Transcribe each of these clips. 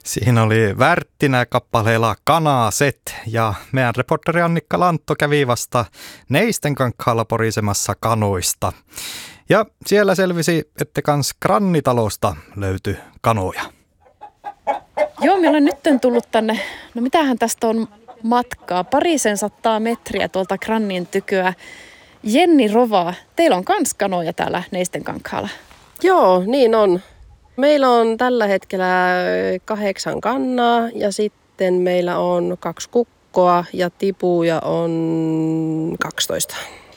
Siinä oli Värttinä kappaleella Kanaset ja meidän reporteri Annikka Lantto kävi vasta Neistenkankkaalla porisemassa kanoista. Ja siellä selvisi, että kans Grannitalosta löytyi kanoja. Joo, meillä on nyt tullut tänne, no mitähän tästä on matkaa, 200 metriä tuolta Grannin tyköä. Jenni Rova, teillä on kans kanoja täällä Neistenkankkaalla. Joo, niin on. Meillä on tällä hetkellä 8 kannaa ja sitten meillä on 2 kukkoa ja tipuja on 12.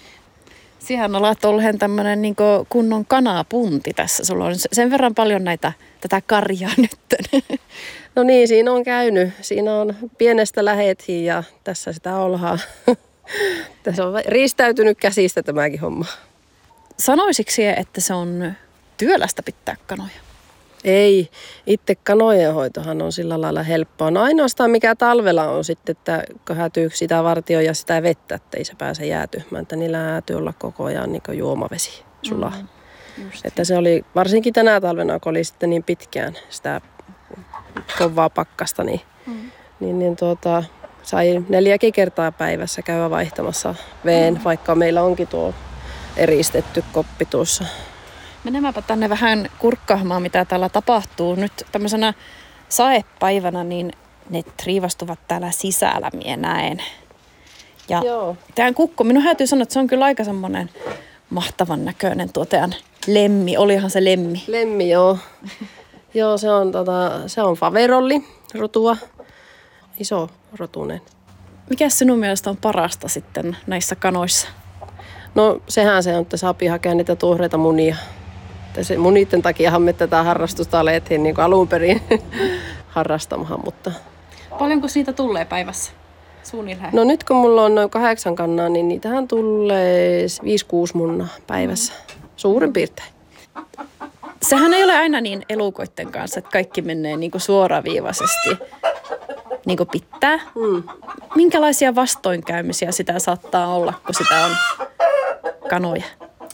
Siihen olet ollut tämmöinen niin kunnon kanapunti tässä. Sulla on sen verran paljon tätä karjaa nyt. No niin, siinä on käynyt. Siinä on pienestä lähettiin ja tässä sitä ollaan. Tässä on riistäytynyt käsistä tämäkin homma. Sanoisitko siihen, että se on työlästä pitää kanoja? Ei. Itse kanojen hoitohan on sillä lailla helppoa. No ainoastaan mikä talvella on sitten, että hätyy sitä vartioon ja sitä vettä, että ei se pääse jäätymään. Että niillä häätyy olla koko ajan niin kuin juomavesi sulaa. Että se oli, varsinkin tänä talvena, kun oli sitten niin pitkään sitä kovaa pakkasta, niin sai 4 kertaa päivässä käydä vaihtamassa veen, vaikka meillä onkin tuo eristetty koppi tuossa. Menemäpä tänne vähän kurkkaamaan, mitä täällä tapahtuu. Nyt tämmöisenä saepäivänä, niin ne triivastuvat täällä sisällä, minä näen. Ja tämän kukko, minun täytyy sanoa, että se on kyllä aika semmoinen mahtavan näköinen tuo teidän lemmi. Olihan se lemmi. Lemmi, joo. Joo, se on faverolli rotua. Iso rotunen. Mikä sinun mielestä on parasta sitten näissä kanoissa? No sehän se on, että saa hakea niitä tuoreita munia. Munitten takiahan me tätä harrastusta alettiin niin kuin alun perin harrastamaan, mutta... Paljonko siitä tulee päivässä suunnilleen? No nyt kun mulla on noin 8 kannaa, niin niitähän tulee 5-6 munnaa päivässä. Suurin piirtein. Sehän ei ole aina niin elukoitten kanssa, että kaikki menee niin kuin suoraviivaisesti niin kuin pitää. Minkälaisia vastoinkäymisiä sitä saattaa olla, kun sitä on kanoja?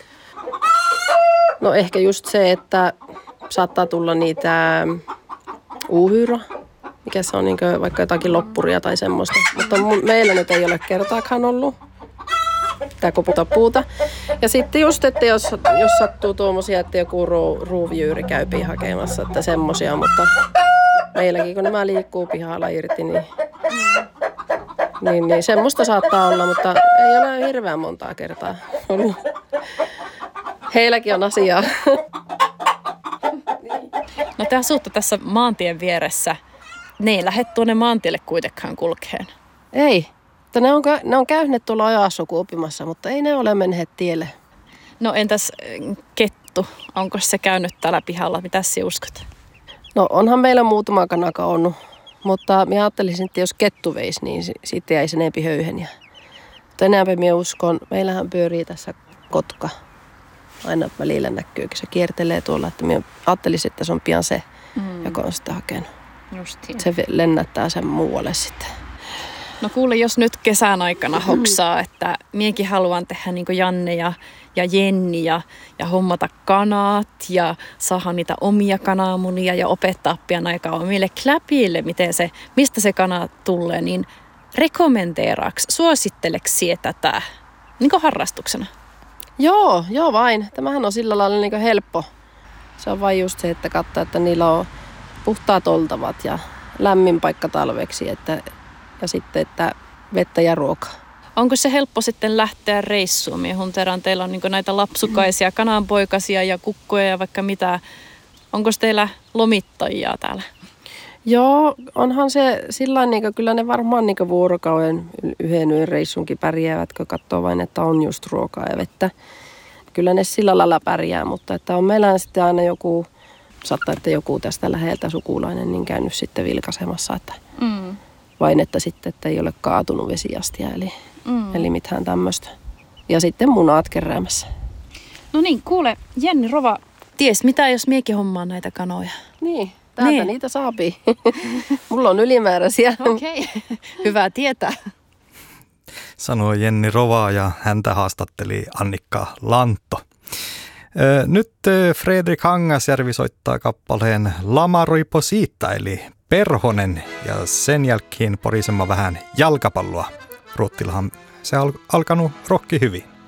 No ehkä just se, että saattaa tulla niitä uuhyra, mikä se on niin kuin vaikka jotakin loppuria tai semmoista. Mutta meillä nyt ei ole kertaakaan ollut tämä puuta. Ja sitten just, että jos sattuu tuommoisia, että joku ruuvijyyri käy hakemassa, että semmoisia, mutta meilläkin kun nämä liikkuu pihalla irti, niin semmoista saattaa olla, mutta ei ole hirveän montaa kertaa ollut. Heilläkin on asiaa. No te asutte tässä maantien vieressä. Ne ei lähde tuonne maantielle kuitenkaan kulkeen. Ei. Ne on käyneet tuolla ajassukuopimassa, mutta ei ne ole menneet tielle. No entäs kettu? Onko se käynyt täällä pihalla? Mitäs sinä uskot? No onhan meillä muutama kanaka ollut, mutta minä ajattelisin, että jos kettu veisi, niin siitä jäisi enempi höyheniä. Mutta enemmän minä uskon, meillähän pyörii tässä kotka. Aina välillä näkyykin, se kiertelee tuolla, että minä ajattelisin, että se on pian se, joka on sitä hakenut. Justiin. Se lennättää sen muualle sitten. No kuule, jos nyt kesän aikana hoksaa, että minäkin haluan tehdä niin kuin Janne ja Jenni ja hommata kanat ja saada niitä omia kananmunia ja opettaa pian aikaa omille kläpille, mistä se kana tulee, niin rekomenteeraaks, suositteleksi tätä niin kuin harrastuksena? Joo vain. Tämähän on sillä lailla niin kuin helppo. Se on vain just se, että katsoo, että niillä on puhtaat oltavat ja lämmin paikka talveksi ja sitten, että vettä ja ruokaa. Onko se helppo sitten lähteä reissuun? Miehunteraan teillä on niin näitä lapsukaisia, kananpoikasia ja kukkoja ja vaikka mitä. Onko teillä lomittajia täällä? Joo, onhan se sillä niin kyllä ne varmaan niin vuorokauden yhden yön reissunkin pärjäävät, kun katsoo vain, että on just ruokaa ja vettä. Kyllä ne sillä lailla pärjää, mutta että on meillä sitten aina joku, saattaa, että joku tästä läheltä sukulainen niin käynyt sitten vilkaisemassa, että vain että sitten, että ei ole kaatunut vesiastia, eli mitään tämmöistä. Ja sitten munat keräämässä. No niin, kuule, Jenni Rova, ties mitä jos miekin hommaa näitä kanoja? Niin, täältä niitä saapii. Mulla on ylimääräisiä. Okei, hyvä tietää. Sanoi Jenni Rova ja häntä haastatteli Annikka Lantto. Nyt Fredrik Hangasjärvi soittaa kappaleen L'amaro Iposita eli perhonen ja sen jälkeen porisema vähän jalkapalloa. Ruottilahan se alkanut rokki hyvin.